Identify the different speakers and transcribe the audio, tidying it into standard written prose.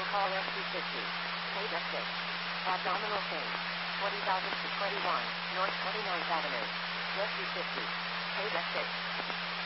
Speaker 1: call SC50. Page S6. Abdominal pain. 20,000 to 21, North 29th Avenue. SC50. Page S6.